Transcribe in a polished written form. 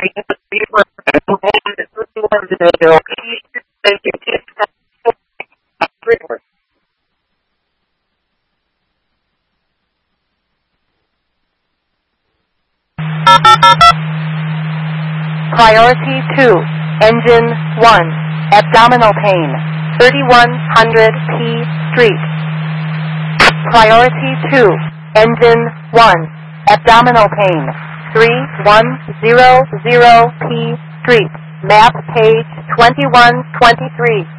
Priority 2, Engine 1, abdominal pain, 3100 P Street. Priority 2, Engine 1, abdominal pain, 3100 P Street. Map page 2123.